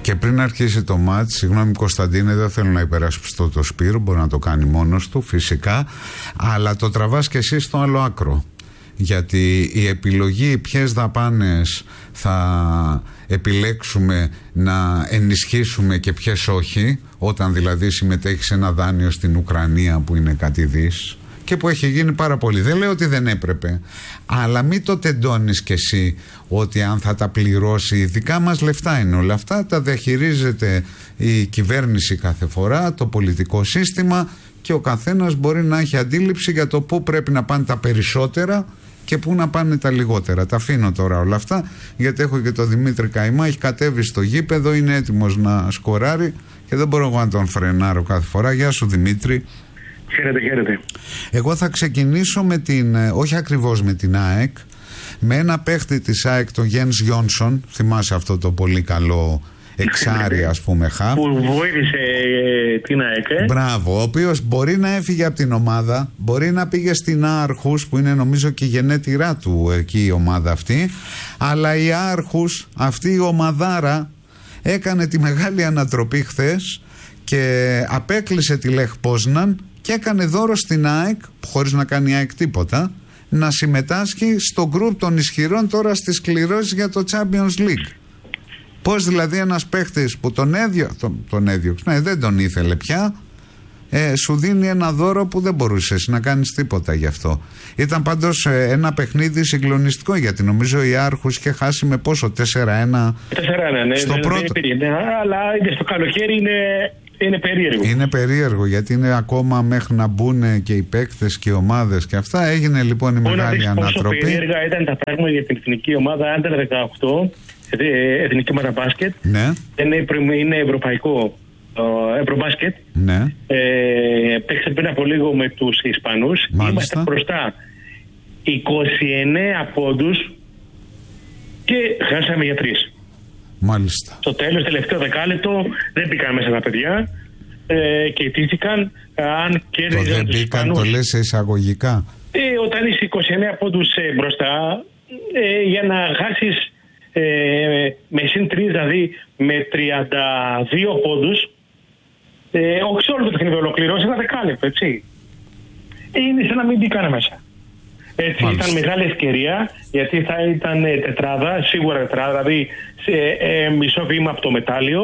Και πριν αρχίσει το μάτς, συγγνώμη Κωνσταντίνε, δεν θέλω να υπερασπιστώ το Σπύρο, μπορεί να το κάνει μόνος του φυσικά, αλλά το τραβάς και εσύ στο άλλο άκρο. Γιατί η επιλογή ποιες δαπάνες θα επιλέξουμε να ενισχύσουμε και ποιες όχι, όταν δηλαδή συμμετέχει σε ένα δάνειο στην Ουκρανία που είναι κάτι δις και που έχει γίνει πάρα πολύ. Δεν λέω ότι δεν έπρεπε, αλλά μην το τεντώνεις κι εσύ ότι αν θα τα πληρώσει, δικά μας λεφτά είναι όλα αυτά, τα διαχειρίζεται η κυβέρνηση κάθε φορά, το πολιτικό σύστημα, και ο καθένας μπορεί να έχει αντίληψη για το πού πρέπει να πάνε τα περισσότερα και πού να πάνε τα λιγότερα. Τα αφήνω τώρα όλα αυτά, γιατί έχω και τον Δημήτρη Καημά, έχει κατέβει στο γήπεδο, είναι έτοιμος να σκοράρει και δεν μπορώ εγώ να τον φρενάρω κάθε φορά. Γεια σου Δημήτρη. Χαίρετε. Εγώ θα ξεκινήσω με την, όχι ακριβώς με την ΑΕΚ, με ένα παίχτη της ΑΕΚ, τον Γιένς Γιόνσον. Θυμάσαι αυτό το πολύ καλό εξάρι, ας πούμε, χαφ, που βοήθησε την ΑΕΚ. Μπράβο, ο οποίος μπορεί να έφυγε από την ομάδα, μπορεί να πήγε στην Άρχους, που είναι νομίζω και η γενέτειρά του εκεί η ομάδα αυτή, αλλά η Άρχους, αυτή η ομαδάρα, έκανε τη μεγάλη ανατροπή χθες και απέκλεισε τη Λεχ Πόσναν και έκανε δώρο στην ΑΕΚ, χωρίς να κάνει η ΑΕΚ τίποτα, να συμμετάσχει στο γκρουπ των ισχυρών τώρα στις κληρώσεις για το Champions League. Πώς δηλαδή ένας παίχτης που τον έδιωξε, ναι, δεν τον ήθελε πια, σου δίνει ένα δώρο που δεν μπορούσες να κάνεις τίποτα γι' αυτό. Ήταν πάντως ένα παιχνίδι συγκλονιστικό, γιατί νομίζω η Άρχους είχε χάσει με πόσο, 4-1 ναι, στο πρώτο. Αλλά στο καλοκαίρι είναι περίεργο. Είναι περίεργο, γιατί είναι ακόμα μέχρι να μπουν και οι παίκτες και οι ομάδες και αυτά. Έγινε λοιπόν η μεγάλη ανατροπή. Πόσο περίεργα ήταν τα πράγματα για την εθνική ομάδα Under 18, εθνική ομάδα μπάσκετ. Ναι. Είναι ευρωπαϊκό ευρωμπάσκετ. Ναι. Παίξαμε πριν από λίγο με τους Ισπανούς. Είμαστε μπροστά 29 πόντους και χάσαμε για 3. Μάλιστα. Στο τέλος, τελευταίο δεκάλεπτο, δεν μπήκαν μέσα τα παιδιά και ιτήθηκαν. Αν κέρδιζαν τους Ισπανούς. Δεν μπήκαν, το λες εισαγωγικά. Όταν είσαι 29 πόντους μπροστά, για να χάσεις με συν 3, δηλαδή με 32 πόντους, όχι σε όλο το παιχνίδι ολοκληρώσει ένα δεκάλεπτο, έτσι. Είναι σαν να μην μπήκαν μέσα. Έτσι, ήταν μεγάλη ευκαιρία, γιατί θα ήταν τετράδα, σίγουρα τετράδα, δηλαδή μισό βήμα από το μετάλλιο.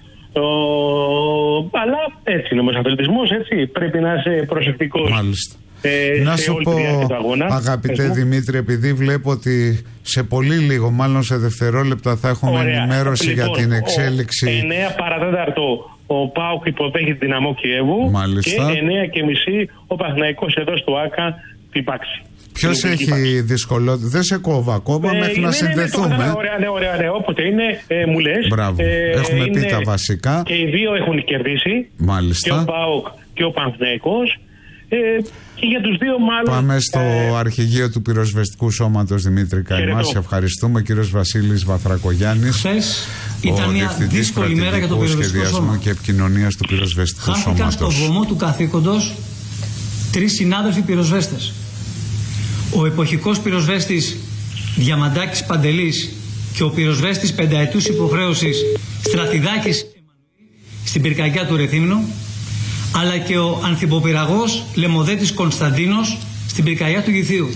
Αλλά έτσι είναι ο αθλητισμός, έτσι. Πρέπει να είσαι προσεκτικός. Μάλιστα. Να σου πω, αγαπητέ Δημήτρη, επειδή βλέπω ότι σε πολύ λίγο, μάλλον σε δευτερόλεπτα, θα έχουμε ενημέρωση για την εξέλιξη. 9 παρατέταρτο ο ΠΑΟΚ υποδέχεται την Δυναμό Κιέβου. Μάλιστα. Και 9:30 ο Παναθηναϊκός εδώ στο ΆΚΑ την Πάξη. Ποιος έχει δυσκολότητα? Δεν σε κόβω ακόμα μέχρι να συνδεθούμε. Ωραία. Όποτε είναι, μου λες. Μπράβο. Έχουμε πει τα βασικά. Και οι δύο έχουν κερδίσει. Μάλιστα. Και ο ΠΑΟΚ και ο Παναθηναϊκός. Και για τους δύο μάλλον. Πάμε στο αρχηγείο του Πυροσβεστικού Σώματος Δημήτρη Καημά. Σε ευχαριστούμε. Ο κύριος Βασίλης Βαθρακογιάννης, ήταν μια δύσκολη μέρα για το Πυροσβεστικό Σώμα και επικοινωνίας του Πυροσβεστικού Σώματος. Χάθηκαν στο βωμό του καθήκοντος 3 συνάδελφοι πυροσβέστες. Ο εποχικός πυροσβέστης Διαμαντάκης Παντελής και ο πυροσβέστης πενταετούς υποχρέωσης Στρατιδάκης στην πυρκαγιά του Ρεθύμνου, αλλά και ο ανθιποπυραγός Λεμοδέτης Κωνσταντίνος στην πυρκαγιά του Γηθίου.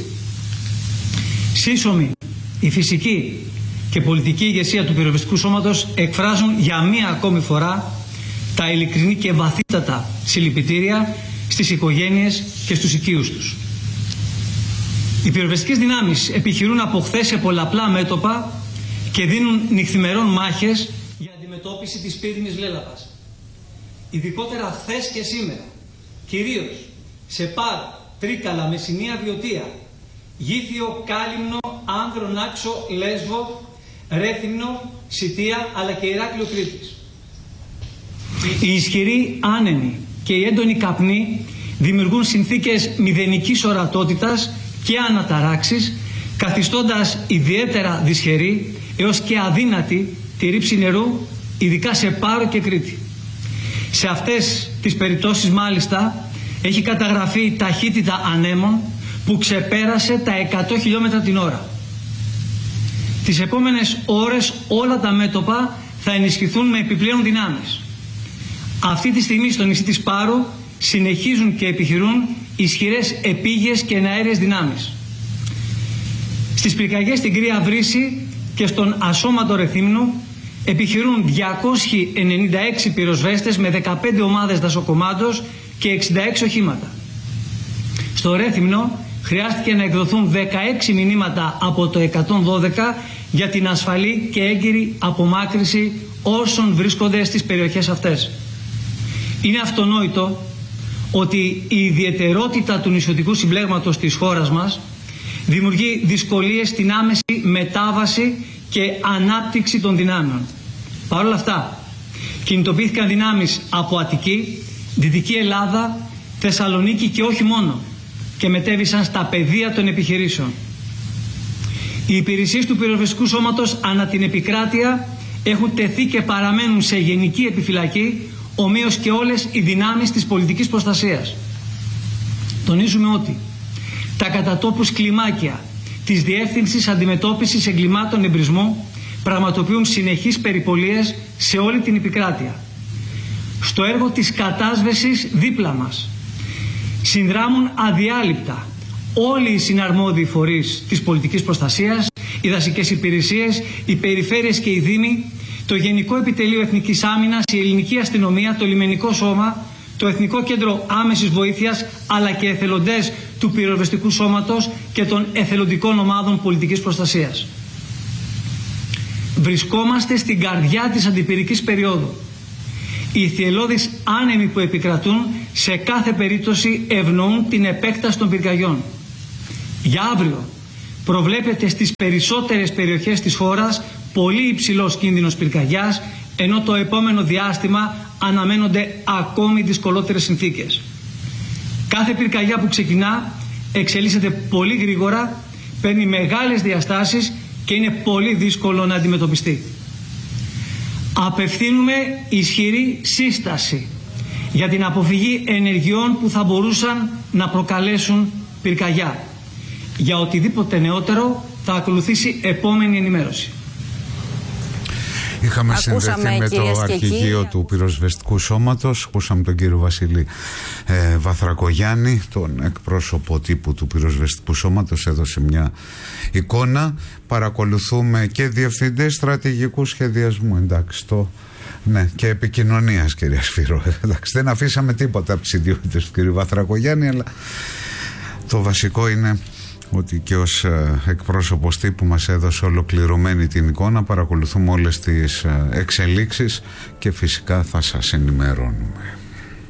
Σύσσωμη η φυσική και πολιτική ηγεσία του Πυροσβεστικού Σώματος εκφράζουν για μία ακόμη φορά τα ειλικρινή και βαθύτατα συλληπιτήρια στις οικογένειες και στους οικείους τους. Οι πυροσβεστικές δυνάμεις επιχειρούν από χθες σε πολλαπλά μέτωπα και δίνουν νυχθημερών μάχες για αντιμετώπιση της πύρινης λέλαπας. Ειδικότερα χθες και σήμερα, κυρίως σε Πάρο, Τρίκαλα, Μεσσηνία, Βιωτία, Γήθιο, Κάλυμνο, Άνδρο, Νάξο, Λέσβο, Ρέθυμνο, Σιτία, αλλά και Ηράκλειο Κρήτης. Οι ισχυροί άνεμοι και οι έντονοι καπνοί δημιουργούν συνθήκες μηδενικής ορατότητας και αναταράξεις, καθιστώντας ιδιαίτερα δυσχερή έως και αδύνατη τη ρήψη νερού, ειδικά σε Πάρο και Κρήτη. Σε αυτές τις περιπτώσεις μάλιστα έχει καταγραφεί ταχύτητα ανέμων που ξεπέρασε τα 100 χιλιόμετρα την ώρα. Τις επόμενες ώρες όλα τα μέτωπα θα ενισχυθούν με επιπλέον δυνάμεις. Αυτή τη στιγμή στο νησί της Πάρου συνεχίζουν και επιχειρούν ισχυρές επίγειες και εναέρειες δυνάμεις. Στις πυρκαγιές στην Κρύα Βρύση και στον Ασώματο Ρεθύμνου επιχειρούν 296 πυροσβέστες με 15 ομάδες δασοκομάντος και 66 οχήματα. Στο Ρέθυμνο χρειάστηκε να εκδοθούν 16 μηνύματα από το 112 για την ασφαλή και έγκυρη απομάκρυνση όσων βρίσκονται στις περιοχές αυτές. Είναι αυτονόητο ότι η ιδιαιτερότητα του νησιωτικού συμπλέγματος της χώρας μας δημιουργεί δυσκολίες στην άμεση μετάβαση και ανάπτυξη των δυνάμεων. Παρ' όλα αυτά, κινητοποιήθηκαν δυνάμεις από Αττική, Δυτική Ελλάδα, Θεσσαλονίκη και όχι μόνο, και μετέβησαν στα πεδία των επιχειρήσεων. Οι υπηρεσίες του πυροσβεστικού σώματος ανά την επικράτεια έχουν τεθεί και παραμένουν σε γενική επιφυλακή, ομοίως και όλες οι δυνάμεις της πολιτικής προστασίας. Τονίζουμε ότι τα κατά τόπους κλιμάκια της Διεύθυνσης Αντιμετώπισης Εγκλημάτων Εμπρισμού πραγματοποιούν συνεχείς περιπολίες σε όλη την επικράτεια. Στο έργο της κατάσβεσης δίπλα μας συνδράμουν αδιάλειπτα όλοι οι συναρμόδιοι φορείς της πολιτικής προστασίας, οι δασικές υπηρεσίες, οι περιφέρειες και οι δήμοι, το Γενικό Επιτελείο Εθνικής Άμυνας, η Ελληνική Αστυνομία, το Λιμενικό Σώμα, το Εθνικό Κέντρο Άμεσης Βοήθειας, αλλά και εθελοντές του Πυροσβεστικού Σώματος και των εθελοντικών ομάδων πολιτικής προστασίας. Βρισκόμαστε στην καρδιά της αντιπυρικής περίοδου. Οι θυελλώδεις άνεμοι που επικρατούν σε κάθε περίπτωση ευνοούν την επέκταση των πυρκαγιών. Για αύριο προβλέπεται στις περισσότερες περιοχές της χώρας πολύ υψηλός κίνδυνος πυρκαγιάς, ενώ το επόμενο διάστημα αναμένονται ακόμη δυσκολότερες συνθήκες. Κάθε πυρκαγιά που ξεκινά εξελίσσεται πολύ γρήγορα, παίρνει μεγάλες διαστάσεις και είναι πολύ δύσκολο να αντιμετωπιστεί. Απευθύνουμε ισχυρή σύσταση για την αποφυγή ενεργειών που θα μπορούσαν να προκαλέσουν πυρκαγιά. Για οτιδήποτε νεότερο θα ακολουθήσει επόμενη ενημέρωση. Είχαμε συνδεθεί με το αρχηγείο του Πυροσβεστικού Σώματος. Ακούσαμε τον κύριο Βασίλη Βαθρακογιάννη, τον εκπρόσωπο τύπου του Πυροσβεστικού Σώματος, έδωσε μια εικόνα. Παρακολουθούμε και διευθυντές στρατηγικού σχεδιασμού, εντάξει, ναι, και επικοινωνίας, κυρία Σφύρο. Εντάξει, δεν αφήσαμε τίποτα από τις ιδιότητες του κύριου Βαθρακογιάννη, αλλά το βασικό είναι ότι και ως εκπρόσωπος τύπου μας έδωσε ολοκληρωμένη την εικόνα. Παρακολουθούμε όλες τις εξελίξεις και φυσικά θα σας ενημερώνουμε.